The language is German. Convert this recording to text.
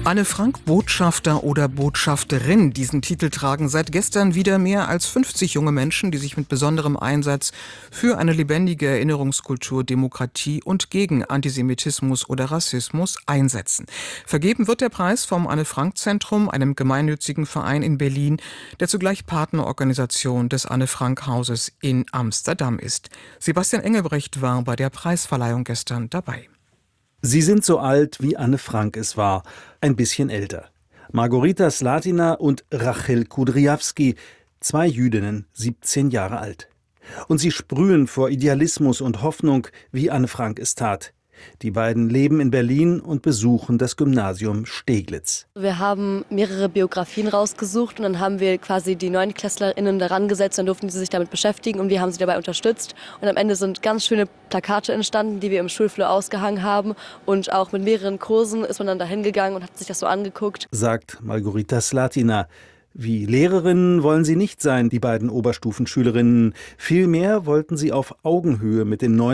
Anne Frank, Botschafter oder Botschafterin. Diesen Titel tragen seit gestern wieder mehr als 50 junge Menschen, die sich mit besonderem Einsatz für eine lebendige Erinnerungskultur, Demokratie und gegen Antisemitismus oder Rassismus einsetzen. Vergeben wird der Preis vom Anne-Frank-Zentrum, einem gemeinnützigen Verein in Berlin, der zugleich Partnerorganisation des Anne-Frank-Hauses in Amsterdam ist. Sebastian Engelbrecht war bei der Preisverleihung gestern dabei. Sie sind so alt, wie Anne Frank es war, ein bisschen älter. Margarita Slatina und Rachel Kudryavsky, zwei Jüdinnen, 17 Jahre alt. Und sie sprühen vor Idealismus und Hoffnung, wie Anne Frank es tat. Die beiden leben in Berlin und besuchen das Gymnasium Steglitz. Wir haben mehrere Biografien rausgesucht und dann haben wir quasi die NeunklässlerInnen daran gesetzt, dann durften sie sich damit beschäftigen und wir haben sie dabei unterstützt. Und am Ende sind ganz schöne Plakate entstanden, die wir im Schulflur ausgehangen haben. Und auch mit mehreren Kursen ist man dann dahin gegangen und hat sich das so angeguckt. Sagt Margarita Slatina. Wie Lehrerinnen wollen sie nicht sein, die beiden Oberstufenschülerinnen. Vielmehr wollten sie auf Augenhöhe mit den